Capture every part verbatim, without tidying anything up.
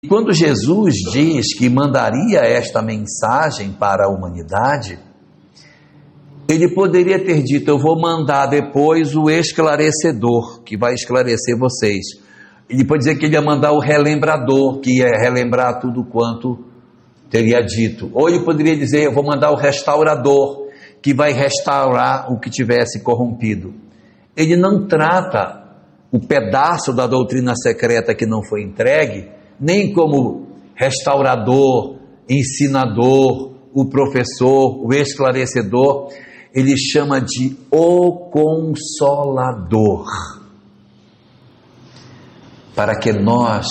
Quando Jesus diz que mandaria esta mensagem para a humanidade, ele poderia ter dito: eu vou mandar depois o esclarecedor, que vai esclarecer vocês. Ele pode dizer que ele ia mandar o relembrador, que ia relembrar tudo quanto teria dito. Ou ele poderia dizer: eu vou mandar o restaurador, que vai restaurar o que tivesse corrompido. Ele não trata o pedaço da doutrina secreta que não foi entregue nem como restaurador, ensinador, o professor, o esclarecedor. Ele chama de o Consolador, para que nós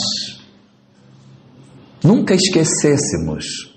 nunca esquecêssemos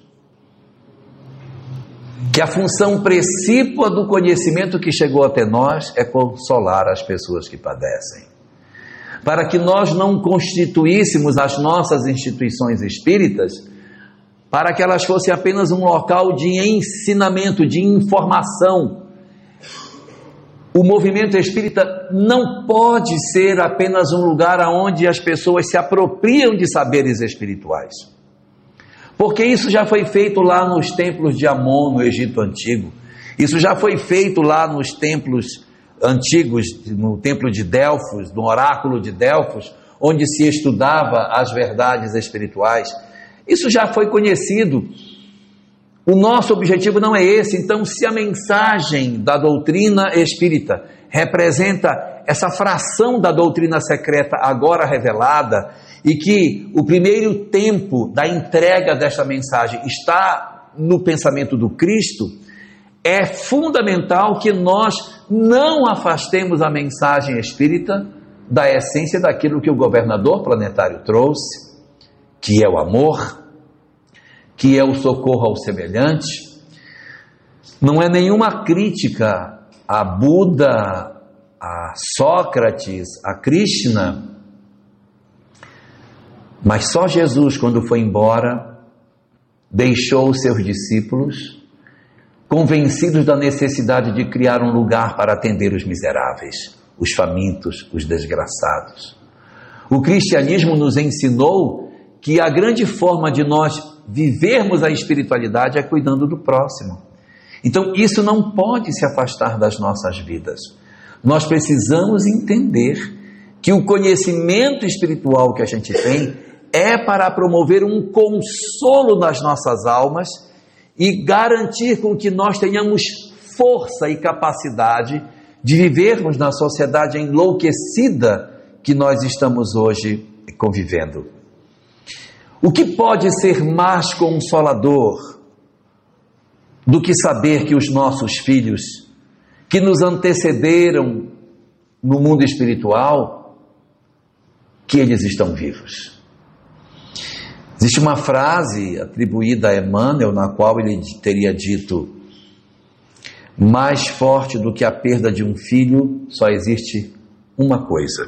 que a função principal do conhecimento que chegou até nós é consolar as pessoas que padecem, para que nós não constituíssemos as nossas instituições espíritas para que elas fossem apenas um local de ensinamento, de informação. O movimento espírita não pode ser apenas um lugar onde as pessoas se apropriam de saberes espirituais, porque isso já foi feito lá nos templos de Amon, no Egito Antigo. Isso já foi feito lá nos templos antigos, no templo de Delfos, no oráculo de Delfos, onde se estudava as verdades espirituais. Isso já foi conhecido. O nosso objetivo não é esse. Então, se a mensagem da doutrina espírita representa essa fração da doutrina secreta agora revelada, e que o primeiro tempo da entrega desta mensagem está no pensamento do Cristo, é fundamental que nós não afastemos a mensagem espírita da essência daquilo que o governador planetário trouxe, que é o amor, que é o socorro ao semelhante. Não é nenhuma crítica a Buda, a Sócrates, a Krishna, mas só Jesus, quando foi embora, deixou os seus discípulos convencidos da necessidade de criar um lugar para atender os miseráveis, os famintos, os desgraçados. O cristianismo nos ensinou que a grande forma de nós vivermos a espiritualidade é cuidando do próximo. Então isso não pode se afastar das nossas vidas. Nós precisamos entender que o conhecimento espiritual que a gente tem é para promover um consolo nas nossas almas e garantir com que nós tenhamos força e capacidade de vivermos na sociedade enlouquecida que nós estamos hoje convivendo. O que pode ser mais consolador do que saber que os nossos filhos, que nos antecederam no mundo espiritual, que eles estão vivos? Existe uma frase atribuída a Emmanuel, na qual ele teria dito: mais forte do que a perda de um filho, só existe uma coisa: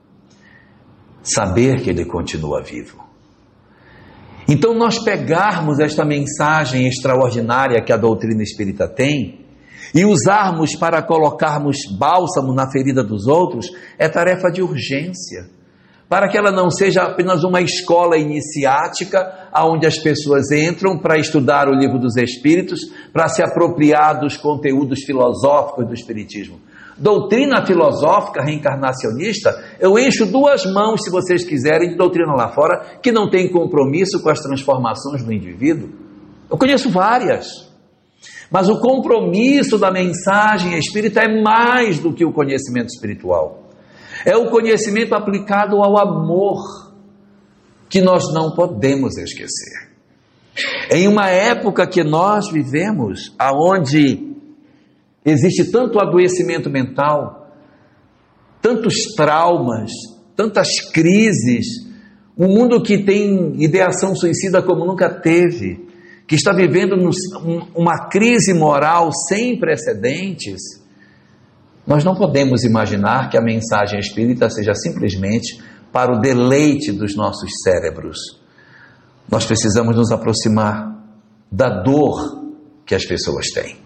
saber que ele continua vivo. Então, nós pegarmos esta mensagem extraordinária que a doutrina espírita tem e usarmos para colocarmos bálsamo na ferida dos outros, é tarefa de urgência, para que ela não seja apenas uma escola iniciática, onde as pessoas entram para estudar o livro dos Espíritos, para se apropriar dos conteúdos filosóficos do Espiritismo. Doutrina filosófica reencarnacionista, eu encho duas mãos, se vocês quiserem, de doutrina lá fora, que não tem compromisso com as transformações do indivíduo. Eu conheço várias, mas o compromisso da mensagem espírita é mais do que o conhecimento espiritual. É o conhecimento aplicado ao amor, que nós não podemos esquecer. Em uma época que nós vivemos, aonde existe tanto adoecimento mental, tantos traumas, tantas crises, um mundo que tem ideação suicida como nunca teve, que está vivendo uma crise moral sem precedentes, nós não podemos imaginar que a mensagem espírita seja simplesmente para o deleite dos nossos cérebros. Nós precisamos nos aproximar da dor que as pessoas têm.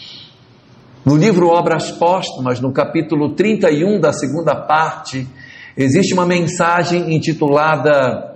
No livro Obras Póstumas, no capítulo trinta e um da segunda parte, existe uma mensagem intitulada